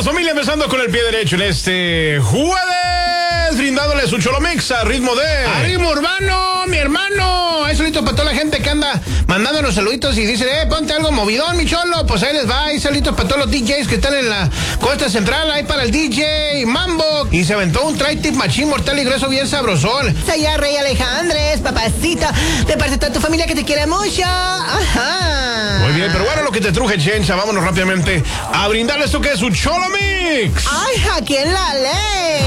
familia, empezando con el pie derecho en este jueves, brindándoles un Cholo Mix a ritmo urbano, mi hermano. Es solito para toda la gente que anda mandándonos saluditos y dice, ponte algo movidón, mi cholo. Pues ahí les va, ahí saluditos para todos los DJs que están en la costa central, ahí para el DJ Mambo. Y se aventó un tri-tip machín, mortal y grueso, bien sabrosón. Soy Rey Alejandres, papacito, de parte de toda tu familia que te quiere mucho. Ajá. Muy bien, pero bueno, lo que te truje, Chencha, vámonos rápidamente a brindarles esto que es un Cholo Mix. Ay, aquí en la ley.